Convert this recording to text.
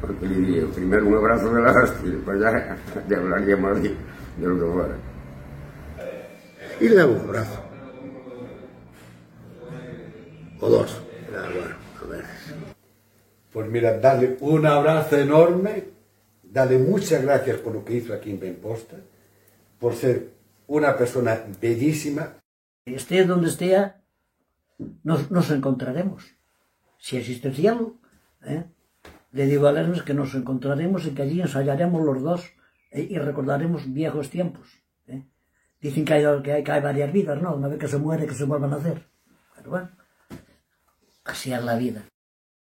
porque le diría primero un abrazo de la hostia y después ya hablaríamos de lo que fuera. Y le daba un abrazo. O dos. Bueno, a ver. Pues mira, darle un abrazo enorme, darle muchas gracias por lo que hizo aquí en Benposta, por ser una persona bellísima. Esté donde esté, nos encontraremos. Si existe el cielo, le digo a Hermes que nos encontraremos y que allí ensayaremos los dos y recordaremos viejos tiempos. Dicen que hay varias vidas, ¿no? Una vez que se muere, que se vuelvan a hacer. Pero bueno, así es la vida.